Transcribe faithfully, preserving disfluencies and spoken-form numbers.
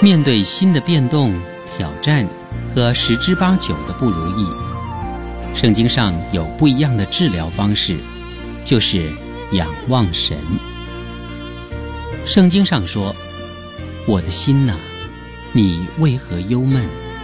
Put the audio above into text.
面对新的变动、挑战和十之八九的不如意，圣经上有不一样的治疗方式，就是仰望神。圣经上说：“我的心哪，你为何忧闷？